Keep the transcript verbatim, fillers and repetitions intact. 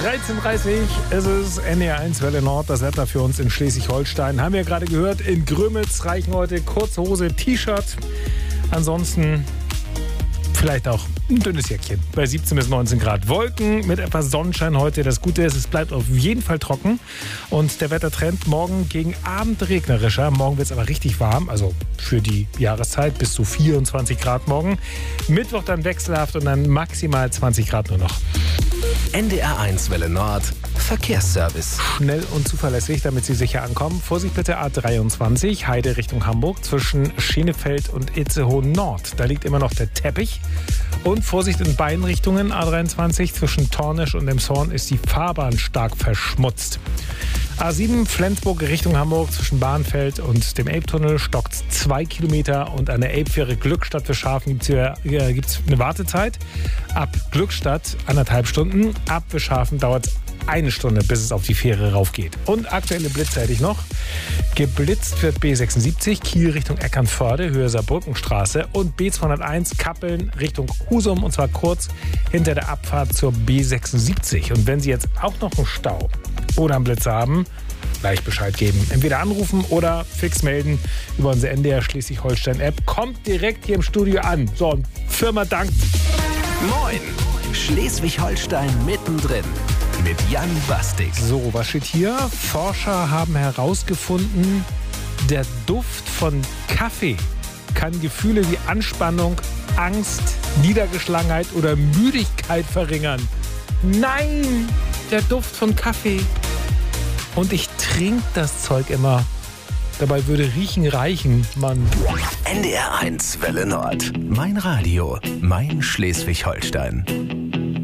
dreizehn Uhr dreißig ist es, N D R eins Welle Nord, das Wetter für uns in Schleswig-Holstein. Haben wir gerade gehört, in Grömitz reichen heute kurze Hose, T-Shirt. Ansonsten vielleicht auch ein dünnes Jäckchen bei siebzehn bis neunzehn Grad. Wolken mit etwas Sonnenschein heute. Das Gute ist, es bleibt auf jeden Fall trocken. Und der Wettertrend morgen gegen Abend regnerischer. Morgen wird es aber richtig warm, also für die Jahreszeit bis zu vierundzwanzig Grad morgen. Mittwoch dann wechselhaft und dann maximal zwanzig Grad nur noch. N D R eins Welle Nord Verkehrsservice. Schnell und zuverlässig, damit Sie sicher ankommen. Vorsicht bitte A dreiundzwanzig, Heide Richtung Hamburg, zwischen Schenefeld und Itzehoe Nord. Da liegt immer noch der Teppich. Und Vorsicht in beiden Richtungen, A dreiundzwanzig, zwischen Tornisch und Emshorn ist die Fahrbahn stark verschmutzt. A sieben, Flensburg Richtung Hamburg, zwischen Bahnfeld und dem Elbtunnel stockt zwei Kilometer und an der Elbfähre Glückstadt für Schafen gibt es eine Wartezeit. Ab Glückstadt anderthalb Stunden, ab Schafen dauert es eine Stunde, bis es auf die Fähre raufgeht. Und aktuelle Blitze hätte ich noch. Geblitzt wird B sechsundsiebzig, Kiel Richtung Eckernförde, Höhe Saarbrückenstraße und B zweihunderteins, Kappeln Richtung Husum und zwar kurz hinter der Abfahrt zur B sechsundsiebzig. Und wenn Sie jetzt auch noch einen Stau oder einen Blitz haben, gleich Bescheid geben. Entweder anrufen oder fix melden über unsere N D R Schleswig-Holstein-App. Kommt direkt hier im Studio an. So, und Firma dankt. Moin, Schleswig-Holstein mittendrin. Mit Jan Bastik. So, was steht hier? Forscher haben herausgefunden, der Duft von Kaffee kann Gefühle wie Anspannung, Angst, Niedergeschlagenheit oder Müdigkeit verringern. Nein, der Duft von Kaffee. Und ich trinke das Zeug immer. Dabei würde riechen reichen, Mann. N D R eins Welle Nord. Mein Radio, mein Schleswig-Holstein.